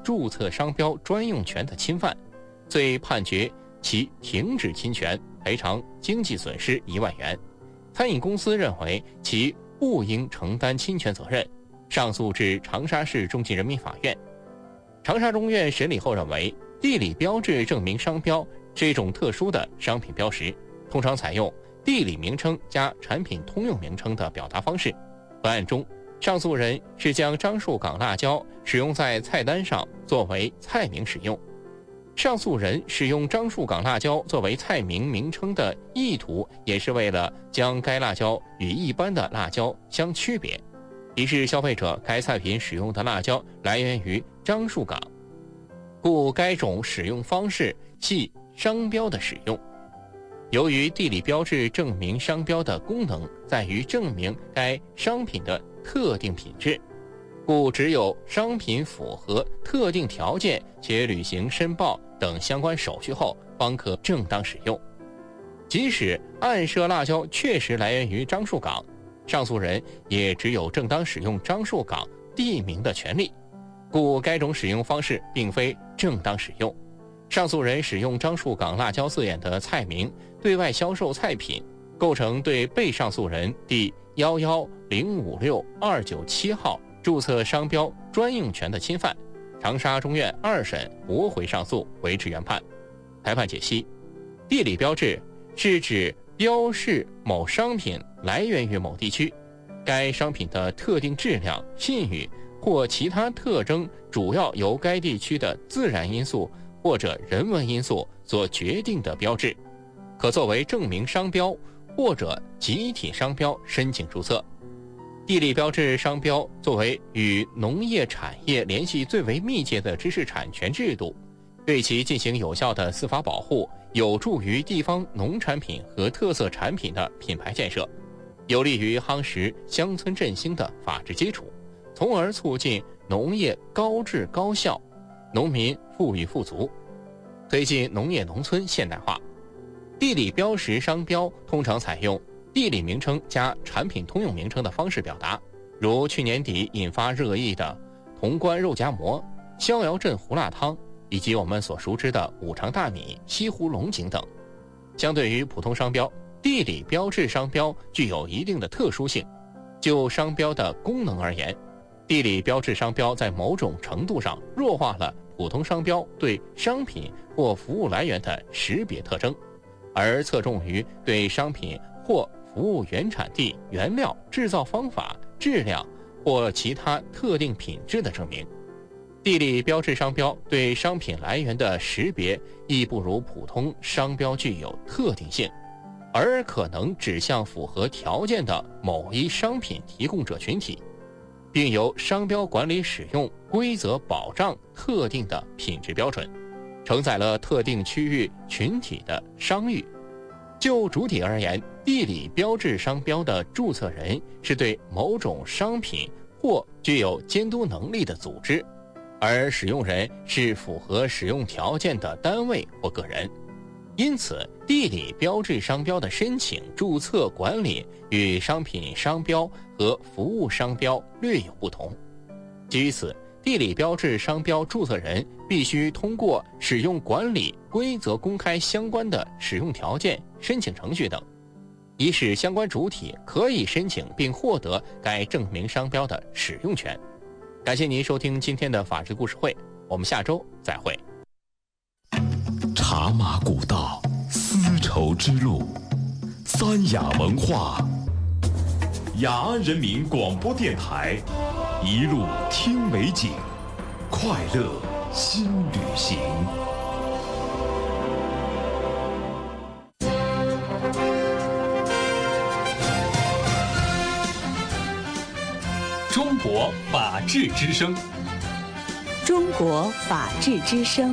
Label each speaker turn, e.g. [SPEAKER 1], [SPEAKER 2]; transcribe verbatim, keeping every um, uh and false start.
[SPEAKER 1] 注册商标专用权的侵犯，遂判决其停止侵权，赔偿经济损失一万元。餐饮公司认为其不应承担侵权责任，上诉至长沙市中级人民法院。长沙中院审理后认为，地理标志证明商标是一种特殊的商品标识，通常采用地理名称加产品通用名称的表达方式。本案中，上诉人是将樟树港辣椒使用在菜单上作为菜名使用。上诉人使用樟树港辣椒作为菜名名称的意图，也是为了将该辣椒与一般的辣椒相区别，提示消费者该菜品使用的辣椒来源于樟树港，故该种使用方式系商标的使用。由于地理标志证明商标的功能在于证明该商品的特定品质，故只有商品符合特定条件且履行申报等相关手续后，方可正当使用。即使案涉辣椒确实来源于樟树港，上诉人也只有正当使用樟树港地名的权利，故该种使用方式并非正当使用。上诉人使用樟树港辣椒字眼的菜名对外销售菜品，构成对被上诉人第一一零五六二九七号注册商标专用权的侵犯。长沙中院二审驳回上诉，维持原判。裁判解析：地理标志是指标示某商品来源于某地区，该商品的特定质量、信誉或其他特征主要由该地区的自然因素或者人文因素所决定的标志，可作为证明商标或者集体商标申请注册。地理标志商标作为与农业产业联系最为密切的知识产权制度，对其进行有效的司法保护，有助于地方农产品和特色产品的品牌建设，有利于夯实乡村振兴的法治基础，从而促进农业高质高效，农民富裕富足，推进农业农村现代化。地理标识商标通常采用地理名称加产品通用名称的方式表达，如去年底引发热议的潼关肉夹馍、逍遥镇胡辣汤，以及我们所熟知的五常大米、西湖龙井等。相对于普通商标，地理标志商标具有一定的特殊性。就商标的功能而言，地理标志商标在某种程度上弱化了普通商标对商品或服务来源的识别特征，而侧重于对商品或服务原产地、原料、制造方法、质量或其他特定品质的证明。地理标志商标对商品来源的识别亦不如普通商标具有特定性，而可能指向符合条件的某一商品提供者群体，并由商标管理使用规则保障特定的品质标准，承载了特定区域群体的商誉。就主体而言，地理标志商标的注册人是对某种商品或具有监督能力的组织，而使用人是符合使用条件的单位或个人。因此，地理标志商标的申请、注册、管理与商品商标和服务商标略有不同。基于此，地理标志商标注册人必须通过使用管理规则公开相关的使用条件、申请程序等，以使相关主体可以申请并获得该证明商标的使用权。感谢您收听今天的法治故事会，我们下周再会。
[SPEAKER 2] 茶马古道，丝绸之路，三雅文化，雅安人民广播电台，一路听美景，快乐新旅行。
[SPEAKER 3] 中国法治之声，
[SPEAKER 4] 中国法治之声。